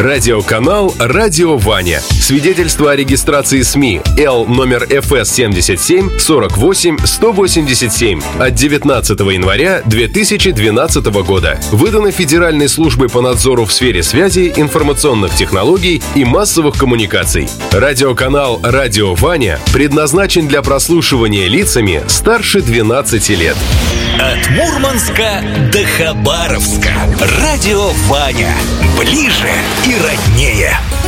Радиоканал «Радио Ваня». Свидетельство о регистрации СМИ Л номер ФС 77 48 187 от 19 января 2012 года. Выдано Федеральной службой по надзору в сфере связи, информационных технологий и массовых коммуникаций. Радиоканал «Радио Ваня» предназначен для прослушивания лицами старше 12 лет. От Мурманска до Хабаровска. Радио Ваня. Ближе и роднее.